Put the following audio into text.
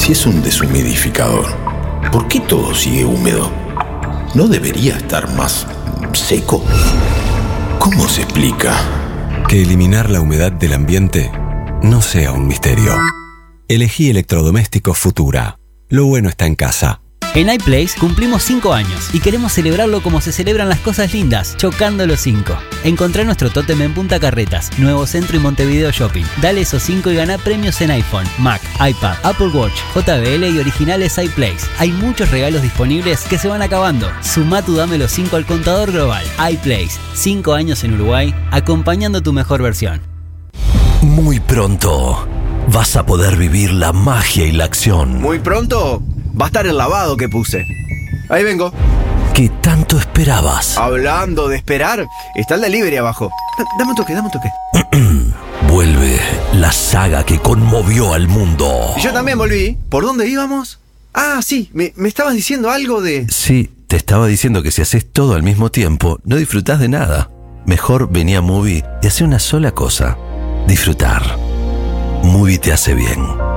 Si es un deshumidificador, ¿por qué todo sigue húmedo? ¿No debería estar más seco? ¿Cómo se explica que eliminar la humedad del ambiente no sea un misterio? Elegí electrodomésticos Futura. Lo bueno está en casa. En iPlace cumplimos 5 años y queremos celebrarlo como se celebran las cosas lindas, chocando los 5. Encontrá nuestro tótem en Punta Carretas, Nuevo Centro y Montevideo Shopping. Dale esos 5 y ganá premios en iPhone, Mac, iPad, Apple Watch, JBL y originales iPlace. Hay muchos regalos disponibles que se van acabando. Sumá tu Dame los 5 al contador global. iPlace, 5 años en Uruguay, acompañando tu mejor versión. Muy pronto vas a poder vivir la magia y la acción. Muy pronto va a estar el lavado que puse. Ahí vengo. ¿Qué tanto esperabas? Hablando de esperar, está el delivery abajo. Dame un toque. Vuelve la saga que conmovió al mundo. Yo también volví. ¿Por dónde íbamos? Ah, sí, me estabas diciendo algo de... Sí, te estaba diciendo que si haces todo al mismo tiempo, no disfrutás de nada. Mejor vení a Movie y hacé una sola cosa: disfrutar. Movie te hace bien.